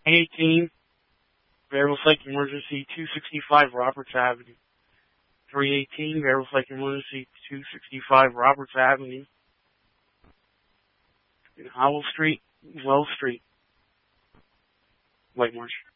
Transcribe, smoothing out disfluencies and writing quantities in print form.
18, Beryl Lake Emergency 265 Roberts Avenue. 318, Beryl Lake Emergency 265 Roberts Avenue. In Howell Street, Wells Street, White Marsh.